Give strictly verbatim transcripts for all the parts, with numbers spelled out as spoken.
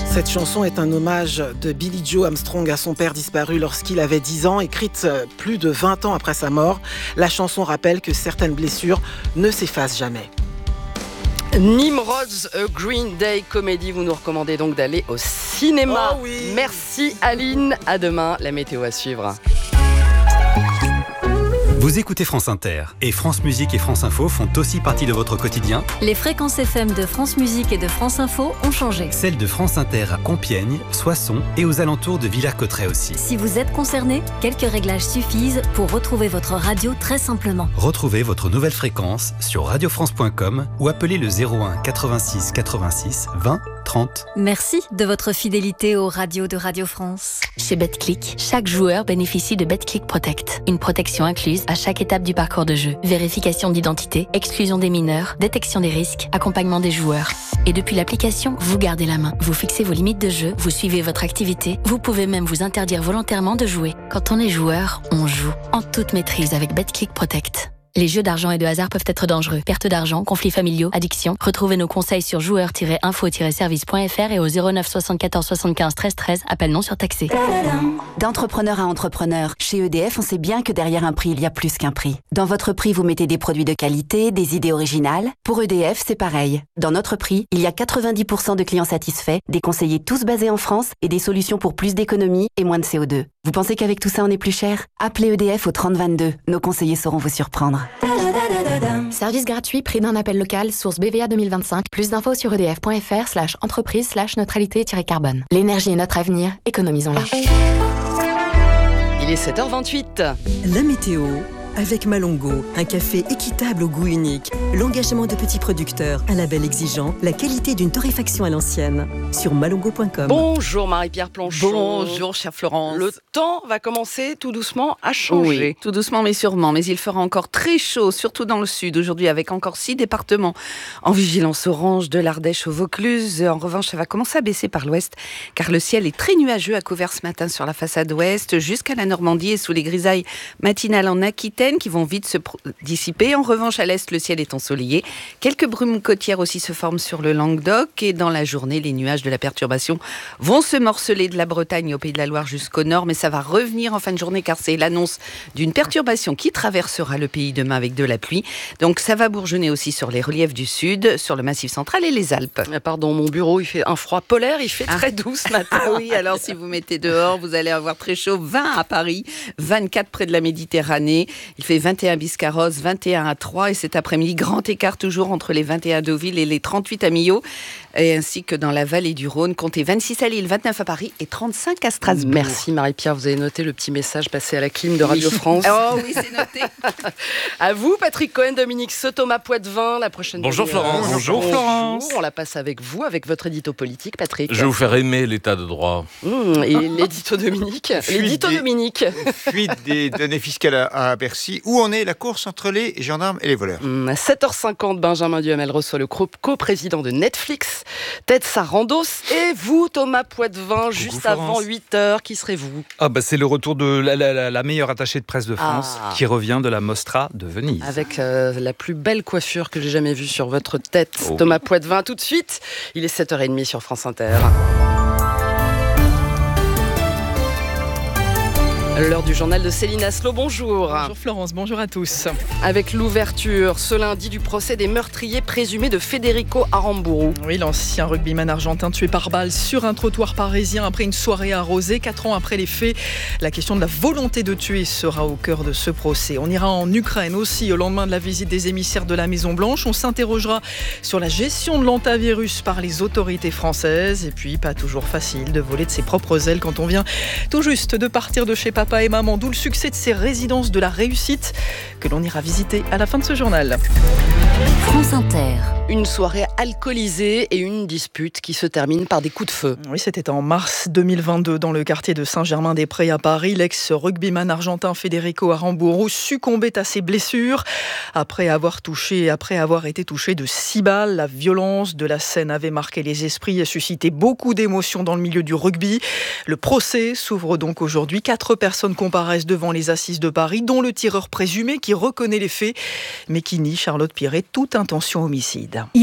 Cette chanson est un hommage de Billie Joe Armstrong à son père disparu lorsqu'il avait dix ans, écrite plus de vingt ans après sa mort. La chanson rappelle que certaines blessures ne s'effacent jamais. Nimrod's A Green Day Comedy, vous nous recommandez donc d'aller au cinéma. Oh oui. Merci Aline, à demain, la météo à suivre. Vous écoutez France Inter et France Musique et France Info font aussi partie de votre quotidien. Les fréquences F M de France Musique et de France Info ont changé. Celles de France Inter à Compiègne, Soissons et aux alentours de Villers-Cotterêts aussi. Si vous êtes concerné, quelques réglages suffisent pour retrouver votre radio très simplement. Retrouvez votre nouvelle fréquence sur radio france point com ou appelez le zéro un quatre-vingt-six quatre-vingt-six vingt trente. Merci de votre fidélité aux radios de Radio France. Chez BetClick, chaque joueur bénéficie de BetClick Protect. Une protection incluse à chaque étape du parcours de jeu. Vérification d'identité, exclusion des mineurs, détection des risques, accompagnement des joueurs. Et depuis l'application, vous gardez la main. Vous fixez vos limites de jeu, vous suivez votre activité, vous pouvez même vous interdire volontairement de jouer. Quand on est joueur, on joue. En toute maîtrise avec BetClick Protect. Les jeux d'argent et de hasard peuvent être dangereux. Perte d'argent, conflits familiaux, addiction. Retrouvez nos conseils sur joueurs tiret info tiret service point f r et au zéro neuf soixante-quatorze soixante-quinze treize treize. Appel non surtaxé. D'entrepreneur à entrepreneur, chez E D F, on sait bien que derrière un prix, il y a plus qu'un prix. Dans votre prix, vous mettez des produits de qualité, des idées originales. Pour E D F, c'est pareil. Dans notre prix, il y a quatre-vingt-dix pour cent de clients satisfaits, des conseillers tous basés en France et des solutions pour plus d'économie et moins de C O deux. Vous pensez qu'avec tout ça, on est plus cher ? Appelez E D F au trente vingt-deux. Nos conseillers sauront vous surprendre. Service gratuit, prix d'un appel local, source B V A deux mille vingt-cinq. Plus d'infos sur edf point f r slash entreprise slash neutralité carbone. L'énergie est notre avenir, économisons-la. Il est sept heures vingt-huit. La météo avec Malongo, un café équitable au goût unique, l'engagement de petits producteurs, un label exigeant, la qualité d'une torréfaction à l'ancienne. Sur malongo point com. Bonjour Marie-Pierre Planchon. Bonjour chère Florence. Le temps va commencer tout doucement à changer. Oui, tout doucement mais sûrement, mais il fera encore très chaud, surtout dans le sud, aujourd'hui avec encore six départements en vigilance orange, de l'Ardèche au Vaucluse. En revanche, ça va commencer à baisser par l'ouest, car le ciel est très nuageux, à couvert ce matin sur la façade ouest, jusqu'à la Normandie et sous les grisailles matinales en Aquitaine, qui vont vite se dissiper. En revanche, à l'est, le ciel est ensoleillé. Quelques brumes côtières aussi se forment sur le Languedoc, et dans la journée, les nuages de la perturbation vont se morceler de la Bretagne au Pays de la Loire jusqu'au nord, mais ça va revenir en fin de journée, car c'est l'annonce d'une perturbation qui traversera le pays demain avec de la pluie. Donc ça va bourgeonner aussi sur les reliefs du sud, sur le Massif central et les Alpes. Pardon, mon bureau, il fait un froid polaire, il fait ah. très doux ce matin. Ah oui, alors si vous mettez dehors, vous allez avoir très chaud. vingt à Paris, vingt-quatre près de la Méditerranée. Il fait vingt et un Biscarrosse, vingt et un à Troyes, et cet après-midi, grand écart toujours entre les vingt et un à Deauville et les trente-huit à Millau, et ainsi que dans la vallée du Rhône. Comptez vingt-six à Lille, vingt-neuf à Paris et trente-cinq à Strasbourg. Merci Marie-Pierre, vous avez noté le petit message passé à la clim de Radio oui. France. Oh oui, c'est noté. À vous Patrick Cohen, Dominique Seux, Thomas Poitvin, la prochaine. Bonjour Florence. Bonjour, Bonjour Florence. On la passe avec vous, avec votre édito politique, Patrick. Je vais vous faire aimer l'état de droit. Mmh, et l'édito Dominique. L'édito des... Dominique. Fuite des données fiscales à, à Bercy. Où en est la course entre les gendarmes et les voleurs? mmh, À sept heures cinquante, Benjamin Duhamel reçoit le coprésident de Netflix, Ted Sarandos. Et vous, Thomas Poitvin, juste Florence. avant huit heures, qui serez-vous? Ah bah c'est le retour de la, la, la, la meilleure attachée de presse de France ah. qui revient de la Mostra de Venise. Avec euh, la plus belle coiffure que j'ai jamais vue sur votre tête, oh. Thomas Poitvin. Tout de suite, il est sept heures trente sur France Inter. L'heure du journal de Céline Aslo, bonjour. Bonjour Florence, bonjour à tous. Avec l'ouverture ce lundi du procès des meurtriers présumés de Federico Aramburu. Oui, l'ancien rugbyman argentin tué par balle sur un trottoir parisien après une soirée arrosée. Quatre ans après les faits, la question de la volonté de tuer sera au cœur de ce procès. On ira en Ukraine aussi au lendemain de la visite des émissaires de la Maison-Blanche. On s'interrogera sur la gestion de l'hantavirus par les autorités françaises. Et puis, pas toujours facile de voler de ses propres ailes quand on vient tout juste de partir de chez papa et maman, d'où le succès de ces résidences de la réussite que l'on ira visiter à la fin de ce journal. France Inter. Une soirée alcoolisée et une dispute qui se termine par des coups de feu. Oui, c'était en mars deux mille vingt-deux dans le quartier de Saint-Germain-des-Prés à Paris. L'ex-rugbyman argentin Federico Aramburu succombait à ses blessures après avoir touché, après avoir été touché de six balles. La violence de la scène avait marqué les esprits et suscité beaucoup d'émotions dans le milieu du rugby. Le procès s'ouvre donc aujourd'hui. Quatre personnes comparaissent devant les assises de Paris, dont le tireur présumé qui reconnaît les faits, mais qui nie, Charlotte Piret, toute intention homicide. Il est près de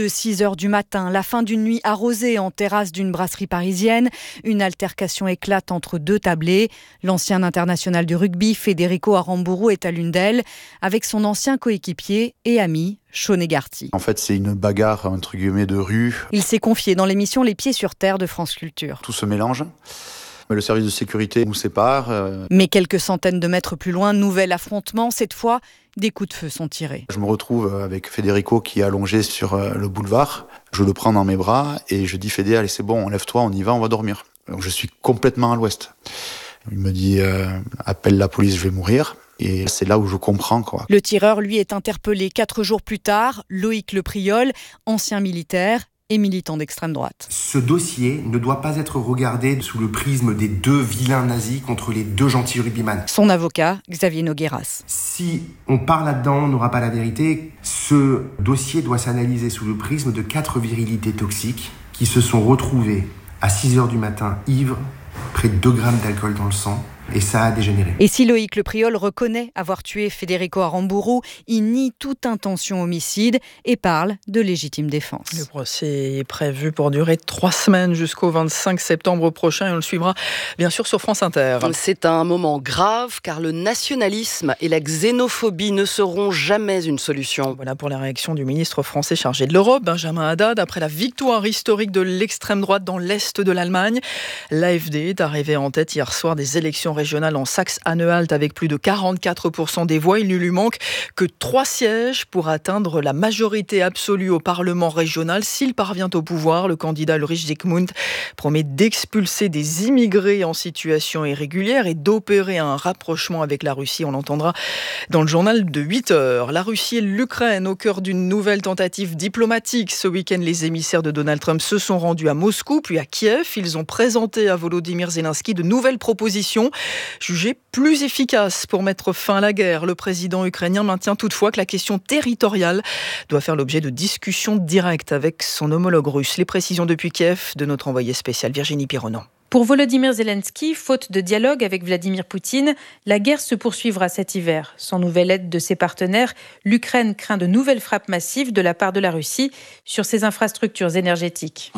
de six heures du matin, la fin d'une nuit arrosée en terrasse d'une brasserie parisienne. Une altercation éclate entre deux tablés. L'ancien international du rugby, Federico Aramburu, est à l'une d'elles, avec son ancien coéquipier et ami, Sean Egarty. En fait, c'est une bagarre, entre guillemets, de rue. Il s'est confié dans l'émission Les Pieds sur Terre de France Culture. Tout se mélange. Le service de sécurité nous sépare. Mais quelques centaines de mètres plus loin, nouvel affrontement. Cette fois, des coups de feu sont tirés. Je me retrouve avec Federico qui est allongé sur le boulevard. Je le prends dans mes bras et je dis « Fédé, allez c'est bon, lève-toi, on y va, on va dormir ». Donc je suis complètement à l'ouest. Il me dit euh, « Appelle la police, je vais mourir ». Et c'est là où je comprends, quoi. Le tireur, lui, est interpellé quatre jours plus tard. Loïc Lepriol, ancien militaire et militant d'extrême droite. Ce dossier ne doit pas être regardé sous le prisme des deux vilains nazis contre les deux gentils rugbyman. Son avocat, Xavier Nogueras. Si on part là-dedans, on n'aura pas la vérité. Ce dossier doit s'analyser sous le prisme de quatre virilités toxiques qui se sont retrouvées à six heures du matin, ivres, près de deux grammes d'alcool dans le sang. Et ça a dégénéré. Et si Loïc Lepriol reconnaît avoir tué Federico Aramburu, il nie toute intention homicide et parle de légitime défense. Le procès est prévu pour durer trois semaines jusqu'au vingt-cinq septembre prochain et on le suivra bien sûr sur France Inter. C'est un moment grave car le nationalisme et la xénophobie ne seront jamais une solution. Voilà pour la réaction du ministre français chargé de l'Europe, Benjamin Haddad, après la victoire historique de l'extrême droite dans l'est de l'Allemagne. L'A F D est arrivé en tête hier soir des élections régionale en Saxe-Anhalt avec plus de quarante-quatre pour cent des voix. Il ne lui manque que trois sièges pour atteindre la majorité absolue au Parlement régional. S'il parvient au pouvoir, le candidat Ulrich Zygmunt promet d'expulser des immigrés en situation irrégulière et d'opérer un rapprochement avec la Russie. On l'entendra dans le journal de huit heures. La Russie et l'Ukraine au cœur d'une nouvelle tentative diplomatique. Ce week-end, les émissaires de Donald Trump se sont rendus à Moscou puis à Kiev. Ils ont présenté à Volodymyr Zelensky de nouvelles propositions jugé plus efficace pour mettre fin à la guerre. Le président ukrainien maintient toutefois que la question territoriale doit faire l'objet de discussions directes avec son homologue russe. Les précisions depuis Kiev de notre envoyée spéciale Virginie Pironan. Pour Volodymyr Zelensky, faute de dialogue avec Vladimir Poutine, la guerre se poursuivra cet hiver. Sans nouvelle aide de ses partenaires, l'Ukraine craint de nouvelles frappes massives de la part de la Russie sur ses infrastructures énergétiques.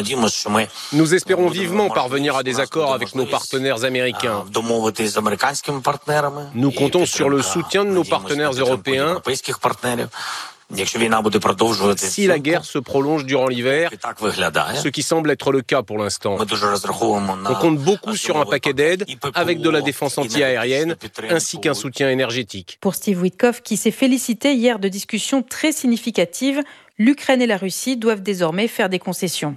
Nous espérons vivement parvenir à des accords avec nos partenaires américains. Nous comptons sur le soutien de nos partenaires européens. Si la guerre se prolonge durant l'hiver, ce qui semble être le cas pour l'instant, on compte beaucoup sur un paquet d'aides avec de la défense anti-aérienne ainsi qu'un soutien énergétique. Pour Steve Witkoff, qui s'est félicité hier de discussions très significatives, l'Ukraine et la Russie doivent désormais faire des concessions.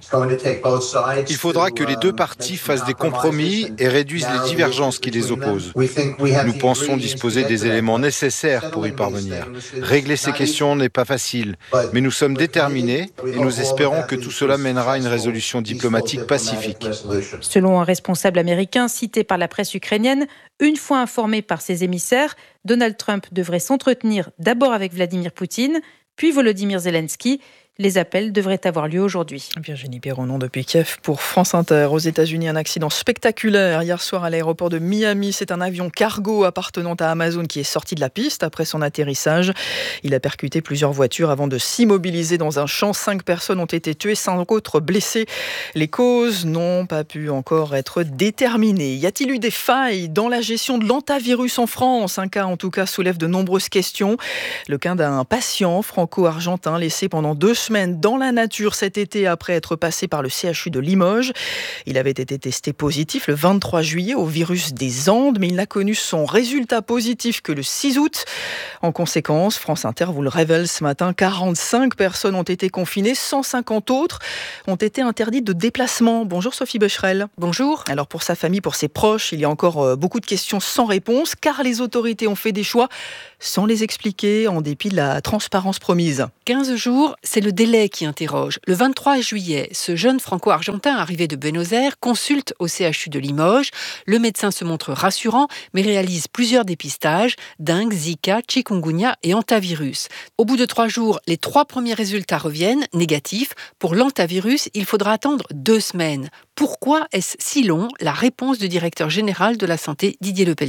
Il faudra que les deux parties fassent des compromis et réduisent les divergences qui les opposent. Nous pensons disposer des éléments nécessaires pour y parvenir. Régler ces questions n'est pas facile, mais nous sommes déterminés et nous espérons que tout cela mènera à une résolution diplomatique pacifique. Selon un responsable américain cité par la presse ukrainienne, une fois informé par ses émissaires, Donald Trump devrait s'entretenir d'abord avec Vladimir Poutine, puis Volodymyr Zelensky. Les appels devraient avoir lieu aujourd'hui. Virginie Perronon depuis Kiev pour France Inter. Aux États-Unis, un accident spectaculaire hier soir à l'aéroport de Miami. C'est un avion cargo appartenant à Amazon qui est sorti de la piste après son atterrissage. Il a percuté plusieurs voitures avant de s'immobiliser dans un champ. Cinq personnes ont été tuées, cinq autres blessées. Les causes n'ont pas pu encore être déterminées. Y a-t-il eu des failles dans la gestion de l'hantavirus en France? Un cas en tout cas soulève de nombreuses questions. Le cas d'un patient franco-argentin laissé pendant deux semaines dans la nature cet été après être passé par le C H U de Limoges. Il avait été testé positif le vingt-trois juillet au virus des Andes, mais il n'a connu son résultat positif que le six août. En conséquence, France Inter vous le révèle ce matin, quarante-cinq personnes ont été confinées, cent cinquante autres ont été interdites de déplacement. Bonjour Sophie Becherel. Bonjour. Alors pour sa famille, pour ses proches, il y a encore beaucoup de questions sans réponse, car les autorités ont fait des choix sans les expliquer, en dépit de la transparence promise. quinze jours, c'est le délai qui interroge. Le vingt-trois juillet, ce jeune franco-argentin arrivé de Buenos Aires consulte au C H U de Limoges. Le médecin se montre rassurant, mais réalise plusieurs dépistages, dengue, Zika, chikungunya et hantavirus. Au bout de trois jours, les trois premiers résultats reviennent, négatifs. Pour l'hantavirus, il faudra attendre deux semaines. Pourquoi est-ce si long? La réponse du directeur général de la santé, Didier Lepelletier.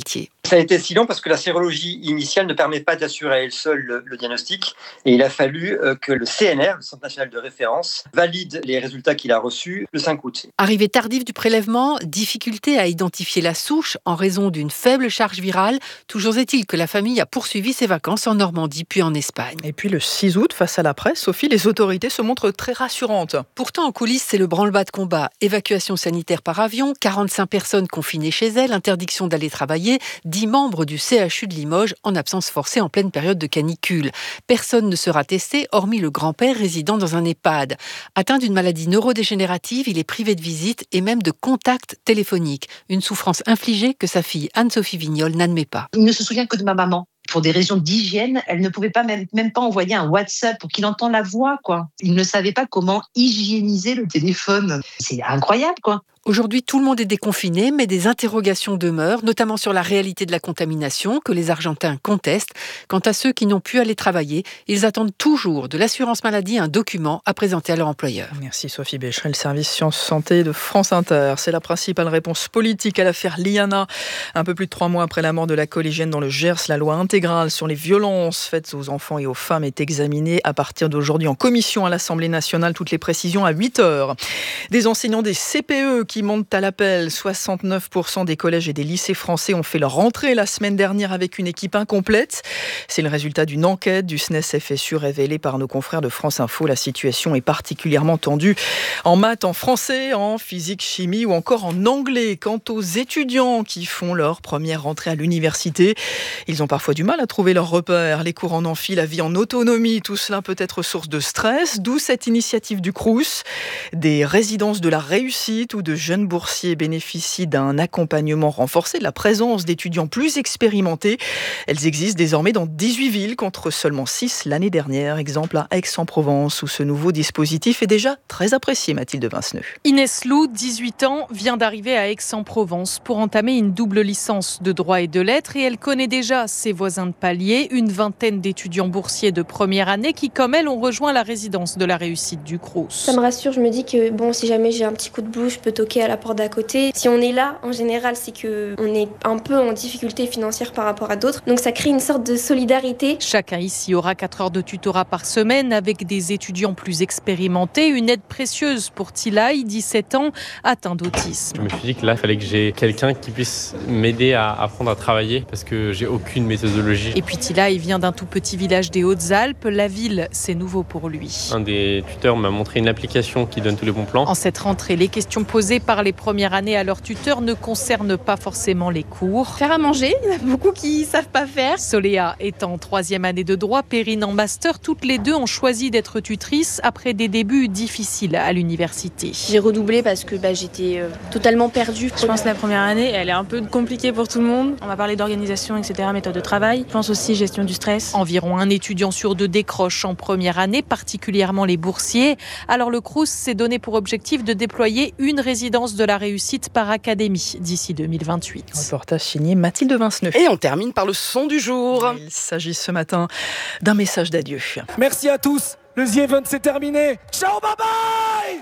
Ça a été si long parce que la sérologie initiale ne permet pas d'assurer à elle seule le, le diagnostic et il a fallu euh, que le C N R, le Centre national de référence, valide les résultats qu'il a reçus le cinq août. Arrivée tardive du prélèvement, difficulté à identifier la souche en raison d'une faible charge virale. Toujours est-il que la famille a poursuivi ses vacances en Normandie puis en Espagne. Et puis le six août, face à la presse, Sophie, les autorités se montrent très rassurantes. Pourtant, en coulisses, c'est le branle-bas de combat. Évacuation sanitaire par avion, quarante-cinq personnes confinées chez elles, interdiction d'aller travailler, dix membres du C H U de Limoges en absence forcée en pleine période de canicule. Personne ne sera testé, hormis le grand-père résidant dans un EHPAD. Atteint d'une maladie neurodégénérative, il est privé de visite et même de contact téléphonique. Une souffrance infligée que sa fille Anne-Sophie Vignol n'admet pas. Il ne se souvient que de ma maman. Pour des raisons d'hygiène, elle ne pouvait pas même, même pas envoyer un WhatsApp pour qu'il entende la voix, quoi. Il ne savait pas comment hygiéniser le téléphone. C'est incroyable, quoi. Aujourd'hui, tout le monde est déconfiné, mais des interrogations demeurent, notamment sur la réalité de la contamination que les Argentins contestent. Quant à ceux qui n'ont pu aller travailler, ils attendent toujours de l'assurance maladie un document à présenter à leur employeur. Merci Sophie Bécheret, le service Sciences Santé de France Inter. C'est la principale réponse politique à l'affaire Liana. Un peu plus de trois mois après la mort de la collégienne dans le Gers, la loi intégrale sur les violences faites aux enfants et aux femmes est examinée à partir d'aujourd'hui en commission à l'Assemblée nationale. Toutes les précisions à huit heures. Des enseignants des C P E qui montent à l'appel. soixante-neuf pour cent des collèges et des lycées français ont fait leur rentrée la semaine dernière avec une équipe incomplète. C'est le résultat d'une enquête du S N E S F S U révélée par nos confrères de France Info. La situation est particulièrement tendue en maths, en français, en physique, chimie ou encore en anglais. Quant aux étudiants qui font leur première rentrée à l'université, ils ont parfois du mal à trouver leurs repères. Les cours en amphi, la vie en autonomie, tout cela peut être source de stress. D'où cette initiative du Crous, des résidences de la réussite où de jeunes boursiers bénéficient d'un accompagnement renforcé, de la présence d'étudiants plus expérimentés. Elles existent désormais dans dix-huit villes contre seulement six l'année dernière. Exemple à Aix-en-Provence où ce nouveau dispositif est déjà très apprécié, Mathilde Vinceneux. Inès Lou, dix-huit ans, vient d'arriver à Aix-en-Provence pour entamer une double licence de droit et de lettres et elle connaît déjà ses voisins de palier, une vingtaine d'étudiants boursiers de première année qui, comme elle, ont rejoint la résidence de la réussite du Crous. Ça me rassure, je me dis que bon, si jamais j'ai un petit coup de blues, je peux toquer à la porte d'à côté. Si on est là, en général, c'est qu'on est un peu en difficulté financière par rapport à d'autres. Donc ça crée une sorte de solidarité. Chacun ici aura quatre heures de tutorat par semaine avec des étudiants plus expérimentés. Une aide précieuse pour Tilay, dix-sept ans, atteint d'autisme. Je me suis dit que là, il fallait que j'ai quelqu'un qui puisse m'aider à apprendre à travailler parce que j'ai aucune méthodologie. Et puis Tilay vient d'un tout petit village des Hautes-Alpes. La ville, c'est nouveau pour lui. Un des tuteurs m'a montré une application qui donne tous les bons plans. En cette rentrée, les questions posées par les premières années à leurs tuteurs ne concernent pas forcément les cours. Faire à manger, il y en a beaucoup qui ne savent pas faire. Soléa est en troisième année de droit, Perrine en master. Toutes les deux ont choisi d'être tutrices après des débuts difficiles à l'université. J'ai redoublé parce que bah, j'étais euh, totalement perdue. Je pense que la première année, elle est un peu compliquée pour tout le monde. On va parler d'organisation, et cetera, méthode de travail. Je pense aussi gestion du stress. Environ un étudiant sur deux décroche en première année, particulièrement les boursiers. Alors le Crous s'est donné pour objectif de déployer une résidence de la réussite par académie d'ici deux mille vingt-huit. Reportage signé Mathilde Vinceneux. Et on termine par le son du jour. Il s'agit ce matin d'un message d'adieu. Merci à tous. Le The Event c'est terminé. Ciao, bye bye.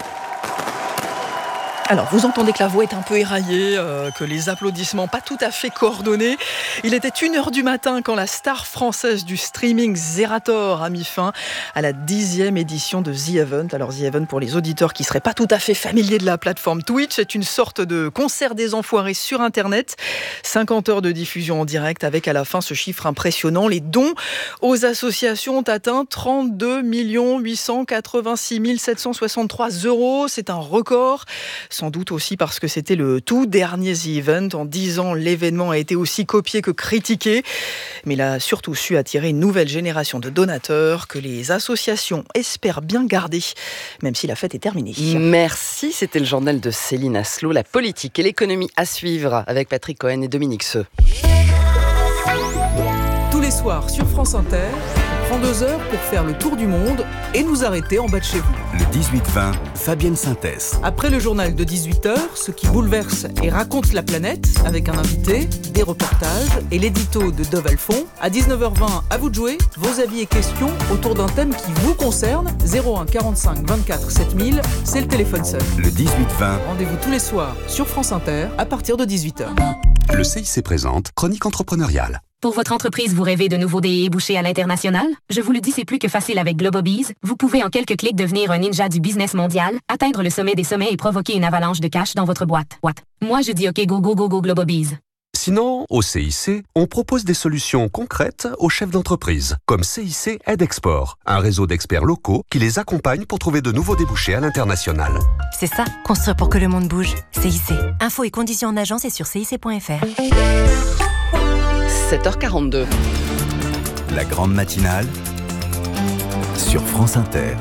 Alors, vous entendez que la voix est un peu éraillée, euh, que les applaudissements pas tout à fait coordonnés. Il était une heure du matin quand la star française du streaming Zerator a mis fin à la dixième édition de The Event. Alors, The Event, pour les auditeurs qui ne seraient pas tout à fait familiers de la plateforme Twitch, c'est une sorte de concert des enfoirés sur Internet. cinquante heures de diffusion en direct avec à la fin ce chiffre impressionnant. Les dons aux associations ont atteint trente-deux millions huit cent quatre-vingt-six mille sept cent soixante-trois euros. C'est un record. Sans doute aussi parce que c'était le tout dernier The Event. En dix ans, l'événement a été aussi copié que critiqué. Mais il a surtout su attirer une nouvelle génération de donateurs que les associations espèrent bien garder, même si la fête est terminée. Merci, c'était le journal de Céline Aslo. La politique et l'économie à suivre avec Patrick Cohen et Dominique Seux. Tous les soirs sur France Inter, on prend deux heures pour faire le tour du monde et nous arrêter en bas de chez vous. Le dix-huit vingt, Fabienne Synthèse. Après le journal de dix-huit heures, ce qui bouleverse et raconte la planète, avec un invité, des reportages et l'édito de Dove Alphon. À dix-neuf heures vingt, à vous de jouer, vos avis et questions autour d'un thème qui vous concerne. zéro un quarante-cinq vingt-quatre sept mille, c'est le téléphone seul. Le dix-huit vingt. Rendez-vous tous les soirs sur France Inter à partir de dix-huit heures. Le C I C présente Chronique entrepreneuriale. Pour votre entreprise, vous rêvez de nouveaux débouchés à l'international? Je vous le dis, c'est plus que facile avec Globobees. Vous pouvez en quelques clics devenir un ninja du business mondial, atteindre le sommet des sommets et provoquer une avalanche de cash dans votre boîte. What? Moi, je dis OK, go, go, go, go, Globobees. Sinon, au C I C, on propose des solutions concrètes aux chefs d'entreprise, comme C I C Aide Export, un réseau d'experts locaux qui les accompagne pour trouver de nouveaux débouchés à l'international. C'est ça, construire pour que le monde bouge. C I C. Infos et conditions en agence et sur C I C point F R. sept heures quarante-deux. La grande matinale sur France Inter.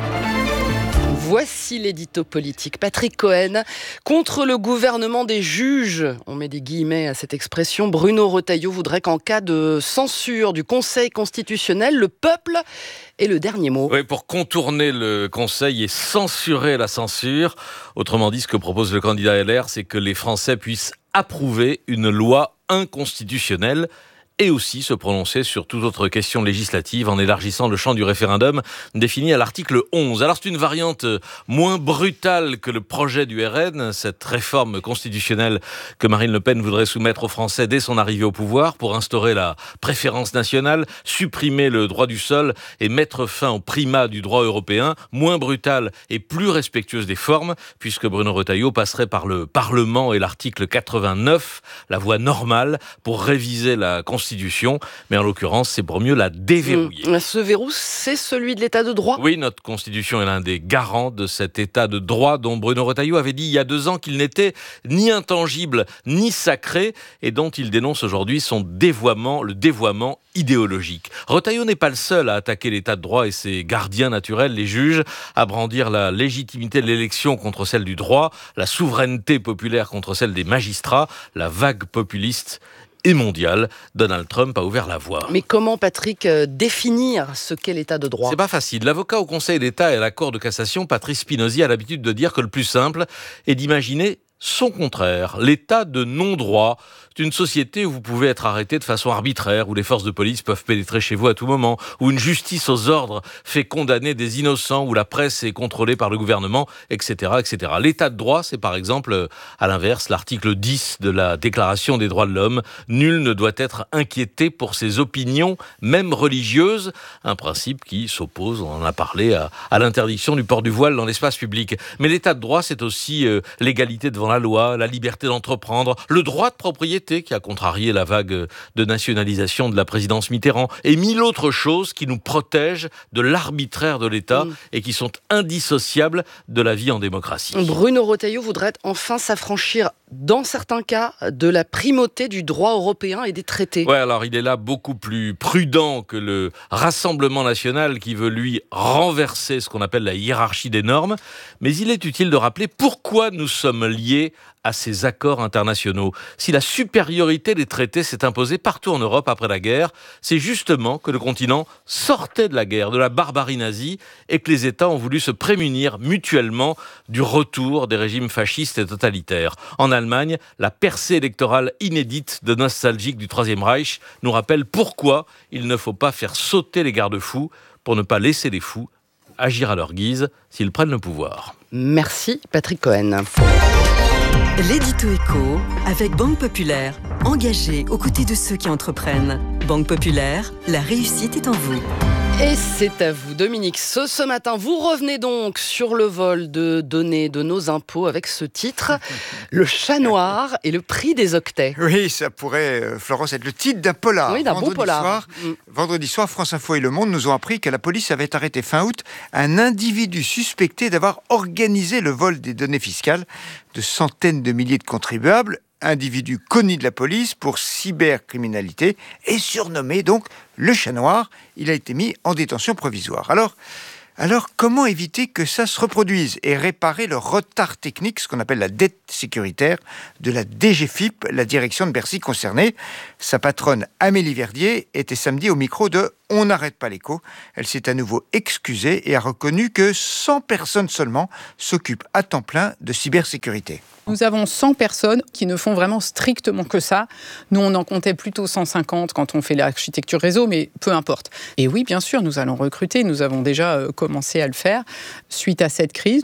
Voici l'édito politique. Patrick Cohen contre le gouvernement des juges. On met des guillemets à cette expression. Bruno Retailleau voudrait qu'en cas de censure du Conseil constitutionnel, le peuple ait le dernier mot. Oui, pour contourner le Conseil et censurer la censure. Autrement dit, ce que propose le candidat L R, c'est que les Français puissent approuver une loi inconstitutionnelle et aussi se prononcer sur toute autre question législative en élargissant le champ du référendum défini à l'article onze. Alors c'est une variante moins brutale que le projet du R N, cette réforme constitutionnelle que Marine Le Pen voudrait soumettre aux Français dès son arrivée au pouvoir pour instaurer la préférence nationale, supprimer le droit du sol et mettre fin au primat du droit européen, moins brutale et plus respectueuse des formes, puisque Bruno Retailleau passerait par le Parlement et l'article quatre-vingt-neuf, la voie normale, pour réviser la Constitution. Mais en l'occurrence, c'est pour mieux la déverrouiller. Mmh. Ce verrou, c'est celui de l'état de droit ? Oui, notre Constitution est l'un des garants de cet état de droit dont Bruno Retailleau avait dit il y a deux ans qu'il n'était ni intangible ni sacré et dont il dénonce aujourd'hui son dévoiement, le dévoiement idéologique. Retailleau n'est pas le seul à attaquer l'état de droit et ses gardiens naturels, les juges, à brandir la légitimité de l'élection contre celle du droit, la souveraineté populaire contre celle des magistrats, la vague populiste et mondiale. Donald Trump a ouvert la voie. Mais comment, Patrick, euh, définir ce qu'est l'état de droit ? C'est pas facile. L'avocat au Conseil d'État et à la Cour de cassation, Patrice Spinozzi, a l'habitude de dire que le plus simple est d'imaginer son contraire, l'état de non-droit. C'est une société où vous pouvez être arrêté de façon arbitraire, où les forces de police peuvent pénétrer chez vous à tout moment, où une justice aux ordres fait condamner des innocents, où la presse est contrôlée par le gouvernement, et cetera, et cetera. L'état de droit, c'est par exemple, à l'inverse, l'article dix de la Déclaration des droits de l'homme. Nul ne doit être inquiété pour ses opinions, même religieuses. Un principe qui s'oppose, on en a parlé, à, à l'interdiction du port du voile dans l'espace public. Mais l'état de droit, c'est aussi euh, l'égalité devant la loi, la liberté d'entreprendre, le droit de propriété qui a contrarié la vague de nationalisation de la présidence Mitterrand et mille autres choses qui nous protègent de l'arbitraire de l'État mmh. et qui sont indissociables de la vie en démocratie. Bruno Retailleau voudrait enfin s'affranchir, dans certains cas, de la primauté du droit européen et des traités. Ouais, alors il est là beaucoup plus prudent que le Rassemblement national qui veut lui renverser ce qu'on appelle la hiérarchie des normes, mais il est utile de rappeler pourquoi nous sommes liés à ces accords internationaux. Si la supériorité des traités s'est imposée partout en Europe après la guerre, c'est justement que le continent sortait de la guerre, de la barbarie nazie, et que les États ont voulu se prémunir mutuellement du retour des régimes fascistes et totalitaires. En Allemagne, la percée électorale inédite de nostalgiques du Troisième Reich nous rappelle pourquoi il ne faut pas faire sauter les garde-fous pour ne pas laisser les fous agir à leur guise s'ils prennent le pouvoir. Merci Patrick Cohen. L'édito éco avec Banque Populaire, engagée aux côtés de ceux qui entreprennent. Banque Populaire, la réussite est en vous. Et c'est à vous, Dominique. Ce, ce matin, vous revenez donc sur le vol de données de nos impôts avec ce titre, Le chat noir et le prix des octets. Oui, ça pourrait, euh, Florence, être le titre d'un polar. Oui, d'un vendredi bon polar. Soir, mm. Vendredi soir, France Info et Le Monde nous ont appris que la police avait arrêté fin août un individu suspecté d'avoir organisé le vol des données fiscales de centaines de milliers de contribuables, individu connu de la police pour cybercriminalité et surnommé donc le chat noir. Il a été mis en détention provisoire. Alors, alors comment éviter que ça se reproduise et réparer le retard technique, ce qu'on appelle la dette sécuritaire, de la D G F I P, la direction de Bercy concernée? Sa patronne Amélie Verdier était samedi au micro de On n'arrête pas l'écho. Elle s'est à nouveau excusée et a reconnu que cent personnes seulement s'occupent à temps plein de cybersécurité. Nous avons cent personnes qui ne font vraiment strictement que ça. Nous, on en comptait plutôt cent cinquante quand on fait l'architecture réseau, mais peu importe. Et oui, bien sûr, nous allons recruter. Nous avons déjà commencé à le faire suite à cette crise.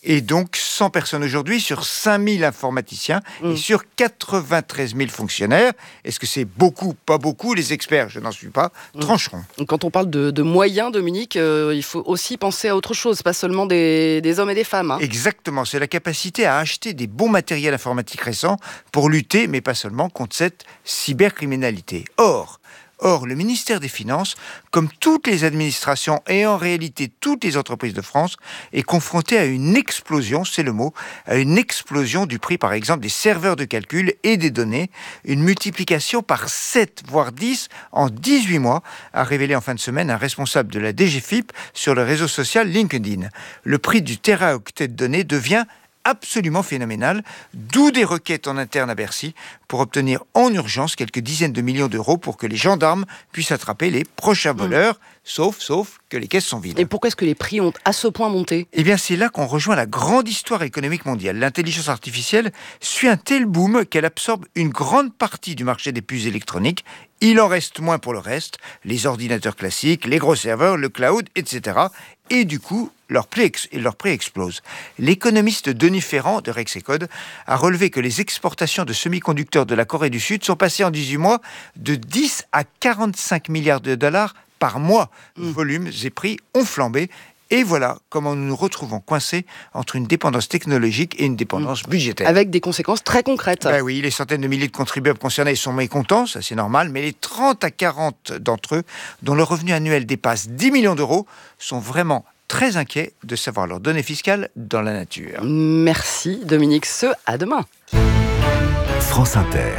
et donc cent personnes aujourd'hui sur cinq mille informaticiens mmh. et sur quatre-vingt-treize mille fonctionnaires. Est-ce que c'est beaucoup, pas beaucoup? Les experts, je n'en suis pas, mmh. trancheront. Quand on parle de, de moyens, Dominique, euh, il faut aussi penser à autre chose, pas seulement des, des hommes et des femmes. Hein. Exactement, c'est la capacité à acheter des bons matériels informatiques récents pour lutter, mais pas seulement, contre cette cybercriminalité. Or, Or, le ministère des Finances, comme toutes les administrations et en réalité toutes les entreprises de France, est confronté à une explosion, c'est le mot, à une explosion du prix, par exemple, des serveurs de calcul et des données. Une multiplication par sept, voire dix, en dix-huit mois, a révélé en fin de semaine un responsable de la D G F I P sur le réseau social LinkedIn. Le prix du téraoctet de données devient absolument phénoménal, d'où des requêtes en interne à Bercy pour obtenir en urgence quelques dizaines de millions d'euros pour que les gendarmes puissent attraper les prochains voleurs, mmh. sauf, sauf que les caisses sont vides. Et pourquoi est-ce que les prix ont à ce point monté ? Eh bien, c'est là qu'on rejoint la grande histoire économique mondiale. L'intelligence artificielle suit un tel boom qu'elle absorbe une grande partie du marché des puces électroniques. Il en reste moins pour le reste, les ordinateurs classiques, les gros serveurs, le cloud, et cetera. Et du coup, leur prix, ex- leur prix explose. L'économiste Denis Ferrand de Rexecode a relevé que les exportations de semi-conducteurs de la Corée du Sud sont passées en dix-huit mois de dix à quarante-cinq milliards de dollars par mois. Mmh. Volumes et prix ont flambé. Et voilà comment nous nous retrouvons coincés entre une dépendance technologique et une dépendance mmh. budgétaire. Avec des conséquences très concrètes. Ben oui, les centaines de milliers de contribuables concernés sont mécontents, ça c'est normal, mais les trente à quarante d'entre eux, dont le revenu annuel dépasse dix millions d'euros, sont vraiment très inquiets de savoir leurs données fiscales dans la nature. Merci Dominique Ce, à demain. France Inter.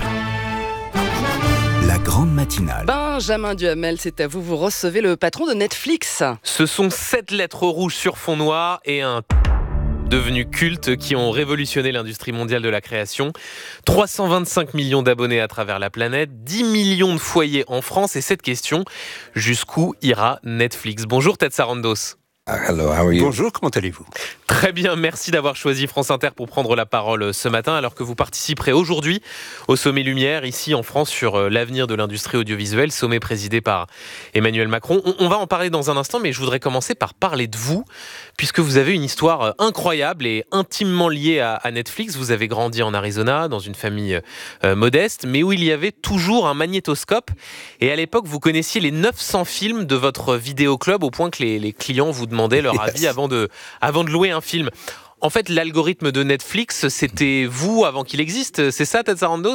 La grande matinale. Benjamin Duhamel, c'est à vous. Vous recevez le patron de Netflix. Ce sont sept lettres rouges sur fond noir et un devenu culte qui ont révolutionné l'industrie mondiale de la création. trois cent vingt-cinq millions d'abonnés à travers la planète, dix millions de foyers en France. Et cette question, jusqu'où ira Netflix ? Bonjour Ted Sarandos. Hello, how are you? Bonjour, comment allez-vous? Très bien, merci d'avoir choisi France Inter pour prendre la parole ce matin, alors que vous participerez aujourd'hui au Sommet Lumière, ici en France, sur l'avenir de l'industrie audiovisuelle, sommet présidé par Emmanuel Macron. On, on va en parler dans un instant, mais je voudrais commencer par parler de vous, puisque vous avez une histoire incroyable et intimement liée à, à Netflix. Vous avez grandi en Arizona, dans une famille euh, modeste, mais où il y avait toujours un magnétoscope. Et à l'époque, vous connaissiez les neuf cents films de votre vidéoclub, au point que les, les clients vous demandaient leur avis yes. avant, de, avant de louer un film. En fait, l'algorithme de Netflix, c'était vous avant qu'il existe. C'est ça, Ted Sarandos ?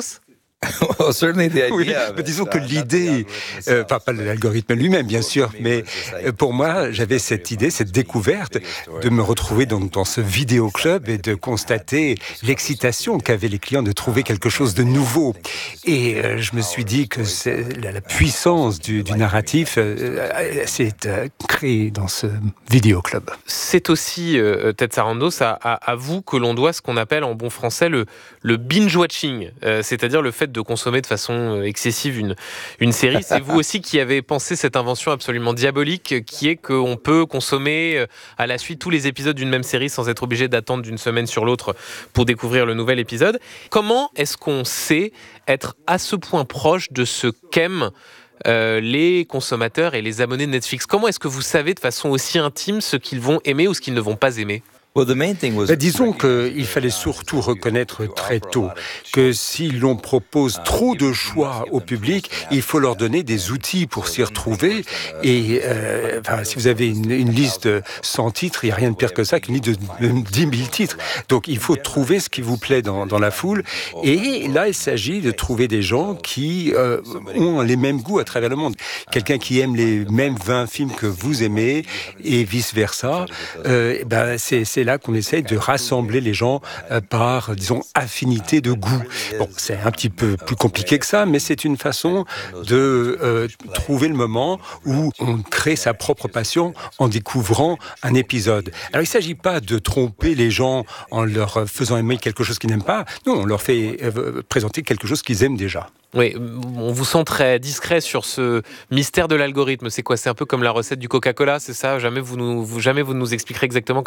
Oui, mais disons que l'idée, euh, pas, pas l'algorithme lui-même bien sûr, mais euh, pour moi j'avais cette idée, cette découverte de me retrouver donc dans ce vidéoclub et de constater l'excitation qu'avaient les clients de trouver quelque chose de nouveau. Et euh, je me suis dit que c'est, la, la puissance du, du narratif euh, s'est euh, créée dans ce vidéoclub. C'est aussi, euh, Ted Sarandos, à, à, à vous que l'on doit ce qu'on appelle en bon français le, le binge-watching, euh, c'est-à-dire le fait de consommer de façon excessive une, une série. C'est vous aussi qui avez pensé cette invention absolument diabolique qui est qu'on peut consommer à la suite tous les épisodes d'une même série sans être obligé d'attendre d'une semaine sur l'autre pour découvrir le nouvel épisode. Comment est-ce qu'on sait être à ce point proche de ce qu'aiment euh, les consommateurs et les abonnés de Netflix ? Comment est-ce que vous savez de façon aussi intime ce qu'ils vont aimer ou ce qu'ils ne vont pas aimer ? Ben, disons qu'il fallait surtout reconnaître très tôt que si l'on propose trop de choix au public, il faut leur donner des outils pour s'y retrouver. Et euh, enfin, si vous avez une, une liste sans titres, il n'y a rien de pire que ça qu'une liste de dix mille titres. Donc il faut trouver ce qui vous plaît dans, dans la foule. Et là, il s'agit de trouver des gens qui euh, ont les mêmes goûts à travers le monde. Quelqu'un qui aime les mêmes vingt films que vous aimez et vice-versa, euh, ben, c'est, c'est là qu'on essaye de rassembler les gens euh, par, disons, affinité de goût. Bon, c'est un petit peu plus compliqué que ça, mais c'est une façon de euh, trouver le moment où on crée sa propre passion en découvrant un épisode. Alors, il ne s'agit pas de tromper les gens en leur faisant aimer quelque chose qu'ils n'aiment pas. Non, on leur fait euh, présenter quelque chose qu'ils aiment déjà. Oui, on vous sent très discret sur ce mystère de l'algorithme. C'est quoi ? C'est un peu comme la recette du Coca-Cola, c'est ça ? Jamais vous nous, jamais vous nous expliquerez exactement comment ça marche ?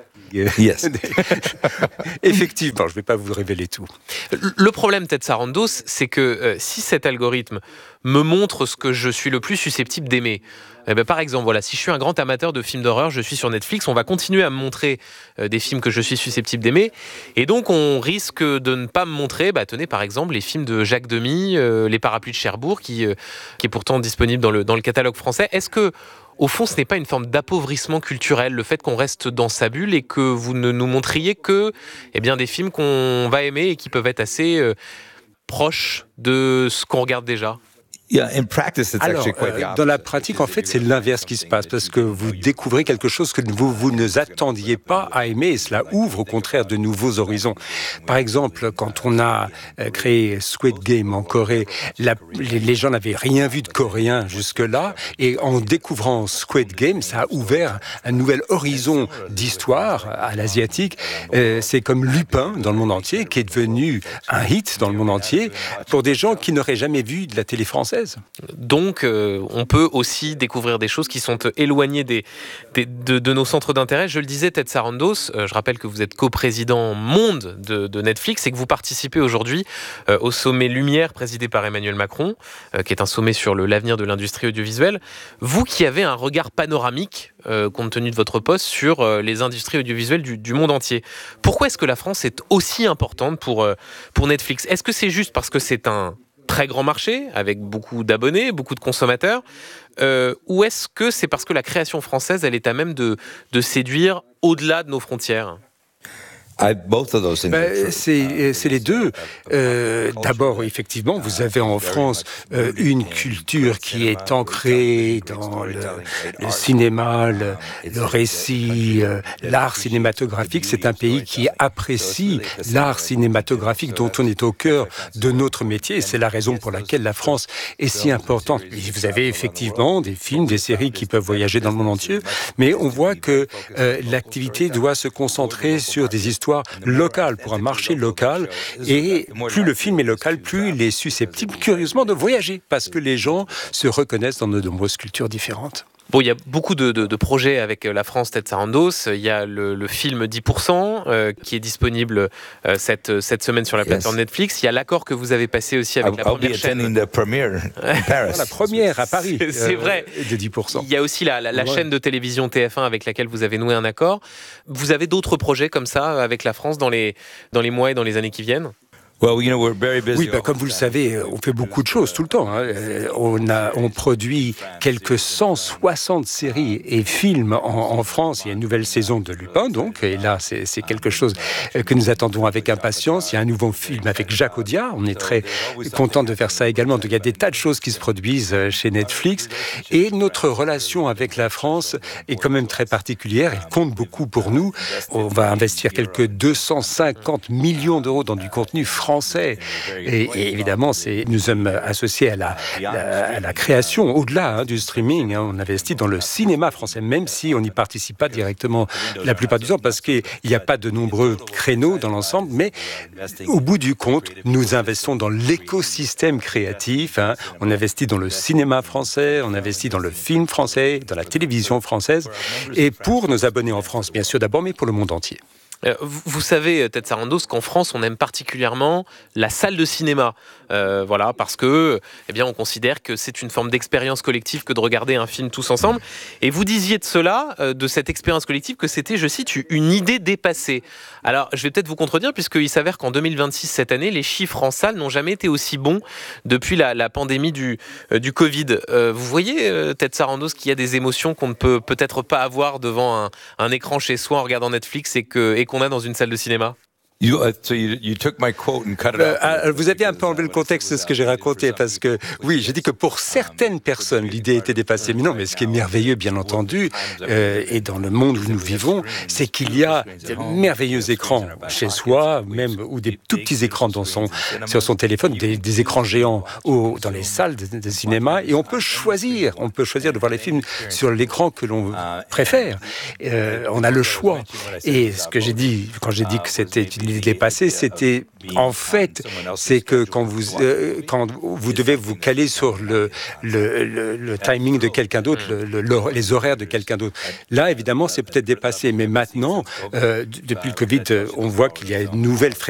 Yes. Effectivement, je ne vais pas vous révéler tout. Le problème, Ted Sarandos, c'est que euh, si cet algorithme me montre ce que je suis le plus susceptible d'aimer, eh ben, par exemple, voilà, si je suis un grand amateur de films d'horreur, je suis sur Netflix, on va continuer à me montrer euh, des films que je suis susceptible d'aimer, et donc on risque de ne pas me montrer, bah, tenez, par exemple, les films de Jacques Demy, euh, Les Parapluies de Cherbourg, qui, euh, qui est pourtant disponible dans le, dans le catalogue français. Est-ce que au fond, ce n'est pas une forme d'appauvrissement culturel, le fait qu'on reste dans sa bulle et que vous ne nous montriez que eh bien, des films qu'on va aimer et qui peuvent être assez euh, proches de ce qu'on regarde déjà ? Alors, euh, dans la pratique, en fait, c'est l'inverse qui se passe, parce que vous découvrez quelque chose que vous, vous ne attendiez pas à aimer, et cela ouvre au contraire de nouveaux horizons. Par exemple, quand on a créé Squid Game en Corée, la, les, les gens n'avaient rien vu de coréen jusque-là, et en découvrant Squid Game, ça a ouvert un nouvel horizon d'histoire à l'asiatique. Euh, c'est comme Lupin dans le monde entier, qui est devenu un hit dans le monde entier, pour des gens qui n'auraient jamais vu de la télé française. Donc, euh, on peut aussi découvrir des choses qui sont éloignées des, des, de, de nos centres d'intérêt. Je le disais, Ted Sarandos, euh, je rappelle que vous êtes coprésident monde de, de Netflix et que vous participez aujourd'hui euh, au sommet Lumière présidé par Emmanuel Macron, euh, qui est un sommet sur le, l'avenir de l'industrie audiovisuelle. Vous qui avez un regard panoramique, euh, compte tenu de votre poste, sur euh, les industries audiovisuelles du, du monde entier. Pourquoi est-ce que la France est aussi importante pour, euh, pour Netflix ? Est-ce que c'est juste parce que c'est un très grand marché, avec beaucoup d'abonnés, beaucoup de consommateurs, euh, ou est-ce que c'est parce que la création française, elle est à même de, de séduire au-delà de nos frontières ? Ben, c'est, c'est les deux. Euh, d'abord, effectivement, vous avez en France euh, une culture qui est ancrée dans le, le cinéma, le, le récit, euh, l'art cinématographique. C'est un pays qui apprécie l'art cinématographique dont on est au cœur de notre métier. Et c'est la raison pour laquelle la France est si importante. Et vous avez effectivement des films, des séries qui peuvent voyager dans le monde entier, mais on voit que euh, l'activité doit se concentrer sur des histoires local, pour un marché local, et plus le film est local, plus il est susceptible, curieusement, de voyager, parce que les gens se reconnaissent dans de nombreuses cultures différentes. Bon, il y a beaucoup de, de, de projets avec la France, Ted Sarandos. Il y a le, le film dix pour cent euh, qui est disponible euh, cette, cette semaine sur la plateforme yes. Netflix. Il y a l'accord que vous avez passé aussi avec I'll, la première chaîne. La première à Paris. C'est, c'est euh, vrai. De dix pour cent. Il y a aussi la, la, la ouais. chaîne de télévision T F un avec laquelle vous avez noué un accord. Vous avez d'autres projets comme ça avec la France dans les, dans les mois et dans les années qui viennent ? Oui, bah, comme vous le savez, on fait beaucoup de choses tout le temps. Hein. On, a, on produit quelques cent soixante séries et films en, en France. Il y a une nouvelle saison de Lupin, donc, et là, c'est, c'est quelque chose que nous attendons avec impatience. Il y a un nouveau film avec Jacques Audiard. On est très content de faire ça également. Donc, il y a des tas de choses qui se produisent chez Netflix. Et notre relation avec la France est quand même très particulière. Elle compte beaucoup pour nous. On va investir quelques deux cent cinquante millions d'euros dans du contenu français. Français. Et, et évidemment, c'est, nous sommes associés à la, la, à la création, au-delà hein, du streaming. Hein, on investit dans le cinéma français, même si on n'y participe pas directement la plupart du temps, parce qu'il n'y a pas de nombreux créneaux dans l'ensemble. Mais au bout du compte, nous investissons dans l'écosystème créatif. Hein. On investit dans le cinéma français, on investit dans le film français, dans la télévision française. Et pour nos abonnés en France, bien sûr d'abord, mais pour le monde entier. Vous savez, Ted Sarandos, qu'en France, on aime particulièrement la salle de cinéma. Euh, voilà, parce que, eh bien, on considère que c'est une forme d'expérience collective que de regarder un film tous ensemble. Et vous disiez de cela, euh, de cette expérience collective, que c'était, je cite, une idée dépassée. Alors, je vais peut-être vous contredire, puisqu'il s'avère qu'en deux mille vingt-six, cette année, les chiffres en salle n'ont jamais été aussi bons depuis la, la pandémie du, euh, du Covid. Euh, vous voyez, euh, Ted Sarandos, qu'il y a des émotions qu'on ne peut peut-être pas avoir devant un, un écran chez soi en regardant Netflix et que et qu'on a dans une salle de cinéma? You, uh, so you, you took my quote and cut it euh, euh, vous avez un peu enlevé le contexte de ce que j'ai raconté, parce que, oui, j'ai dit que pour certaines personnes, l'idée était dépassée. Mais non, mais ce qui est merveilleux, bien entendu, euh, et dans le monde où nous vivons, c'est qu'il y a de merveilleux écrans chez soi, même, ou des tout petits écrans dans son, sur son téléphone, des, des écrans géants au, dans les salles de, de cinéma, et on peut choisir, on peut choisir de voir les films sur l'écran que l'on préfère. Euh, on a le choix. Et ce que j'ai dit, quand j'ai dit que c'était une l'idée passée, c'était en fait, c'est que quand vous euh, quand vous devez vous caler sur le le, le, le timing de quelqu'un d'autre, le, le, les horaires de quelqu'un d'autre. Là, évidemment, c'est peut-être dépassé, mais maintenant, euh, depuis le Covid, on voit qu'il y a une nouvelle fréquence